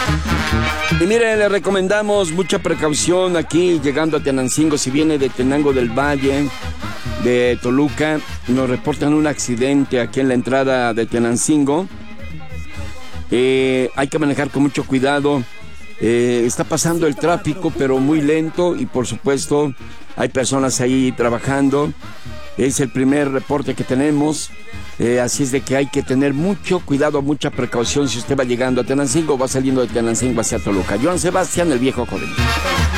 Y mire, le recomendamos mucha precaución aquí llegando a Tenancingo. Si viene de Tenango del Valle, de Toluca, nos reportan un accidente aquí en la entrada de Tenancingo. Hay que manejar con mucho cuidado. Está pasando el tráfico, pero muy lento, y por supuesto hay personas ahí trabajando. Es el primer reporte que tenemos. Así es de que hay que tener mucho cuidado, mucha precaución si usted va llegando a Tenancingo o va saliendo de Tenancingo hacia Toluca. Joan Sebastián, el viejo joven.